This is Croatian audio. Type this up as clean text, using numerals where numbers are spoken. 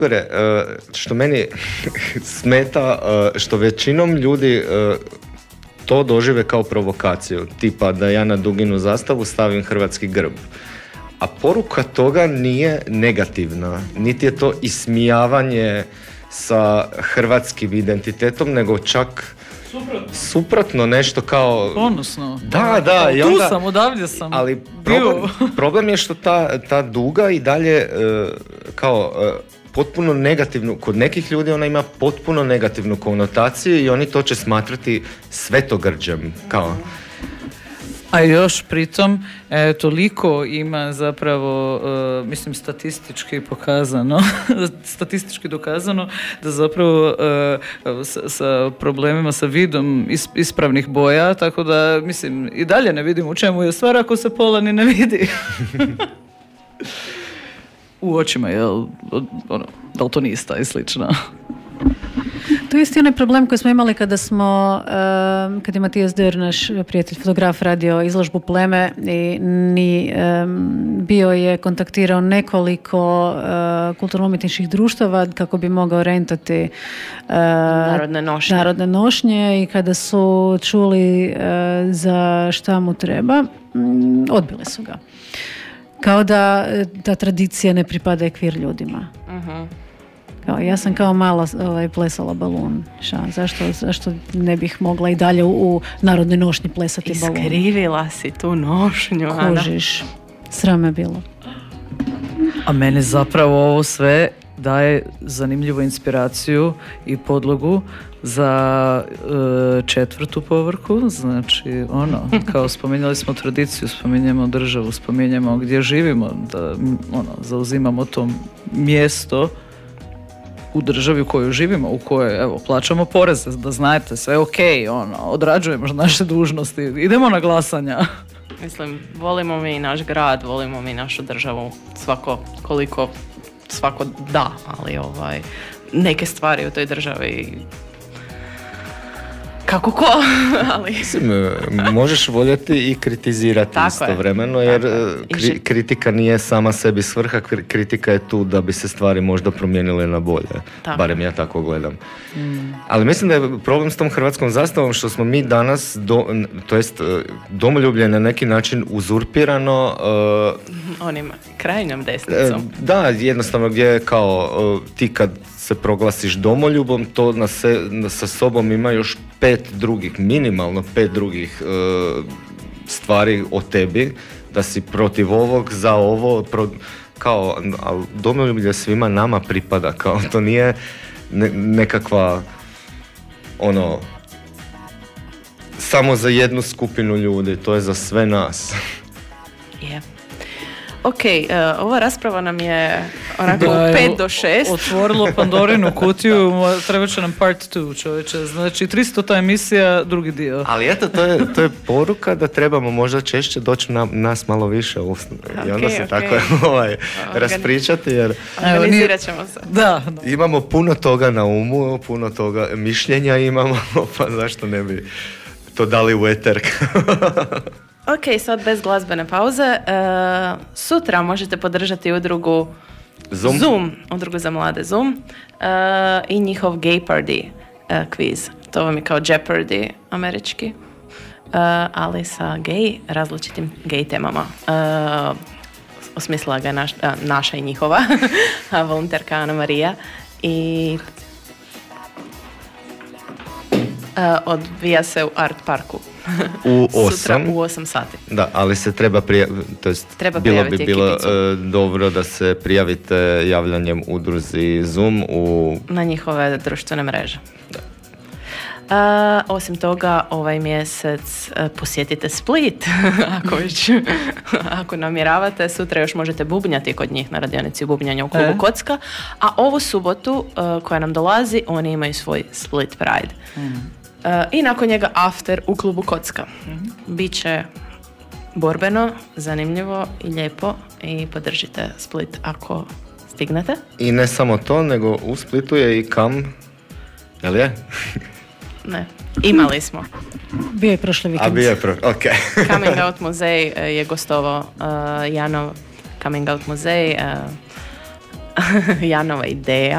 Što meni smeta, što većinom ljudi to dožive kao provokaciju, tipa da ja na Duginu zastavu stavim hrvatski grb. A poruka toga nije negativna, niti je to ismijavanje sa hrvatskim identitetom, nego čak suprotno nešto kao... Ponosno. Da. I onda, tu sam, odavdje sam. Ali problem je što ta duga i dalje kao... potpuno negativnu, kod nekih ljudi ona ima potpuno negativnu konotaciju i oni to će smatrati svetogrđem, kao. A još pritom toliko ima zapravo, mislim statistički dokazano da zapravo sa problemima sa vidom ispravnih boja, tako da mislim i dalje ne vidim u čemu je stvar ako se pola ni ne vidi. U očima, jel, daltonista i slično. To je isti onaj problem koji smo imali kada kad je Matijas Dör, naš prijatelj fotograf, radio izložbu Pleme i bio je kontaktirao nekoliko kulturno-umjetničkih društava kako bi mogao rentati narodne nošnje i kada su čuli za šta mu treba, odbili su ga. Kao da ta tradicija ne pripada kvir ljudima. Uh-huh. Kao, ja sam kao mala plesala balun. Zašto ne bih mogla i dalje u narodnoj nošnji plesati balun? Iskrivila si tu nošnju. Kužiš. Sram je bilo. A mene zapravo ovo sve daje zanimljivu inspiraciju i podlogu za četvrtu povorku, znači kao spominjali smo tradiciju, spominjemo državu, spominjemo gdje živimo, da zauzimamo to mjesto u državi u kojoj živimo, u kojoj plaćamo poreze, da znate, sve ok, odrađujemo naše dužnosti, idemo na glasanja. Mislim, volimo mi naš grad, volimo mi našu državu, svako da, ali neke stvari u toj državi kako ko, ali... Možeš voljeti i kritizirati istovremeno, jer kritika nije sama sebi svrha, kritika je tu da bi se stvari možda promijenile na bolje. Barem ja tako gledam. Ali mislim da je problem s tom hrvatskom zastavom što smo mi danas, domoljublje na neki način uzurpirano... Onim krajnjom desnicom. Da, jednostavno gdje je kao ti kad se proglasiš domoljubom, to sa sobom ima još minimalno pet drugih stvari o tebi, da si protiv ovog, za ovo, ali domoljublje svima nama pripada, kao to nije nekakva samo za jednu skupinu ljudi, to je za sve nas. Je. Ok, ova rasprava nam je onako 5 do 6. Otvorilo Pandorinu kutiju, treba će nam part 2, čovječe. Znači, 300 emisija, drugi dio. Ali eto, to je poruka da trebamo možda češće doći nas malo više i onda se tako raspričati, jer... Organizirat ćemo se. Da. Imamo puno toga na umu, puno toga mišljenja imamo, pa zašto ne bi to dali u eter. Ok, sad bez glazbene pauze. Sutra možete podržati udrugu Zoom, udrugu za mlade Zoom i njihov Gay Party quiz. To vam je kao Jeopardy američki, ali sa različitim gay temama. Osmislila ga naša i njihova volonterka Ana Marija i odvija se u Art Parku. Sutra u 8 sati. Da, ali se treba bilo bi bilo dobro da se prijavite javljanjem udruzi Zoom na njihove društvene mreže. Da. Osim toga, ovaj mjesec posjetite Split, ako namjeravate. Sutra još možete bubnjati kod njih na radionici bubnjanja u klubu Kocka, a ovu subotu koja nam dolazi, oni imaju svoj Split Pride. I nakon njega after u klubu Kocka. Biće borbeno, zanimljivo i lijepo i podržite Split ako stignete. I ne samo to, nego u Splitu je i kam, jel je? Ne, imali smo. Bio je prošli vikend. Ok. Coming Out muzej je gostovao Janov Coming Out muzej. Janova ideja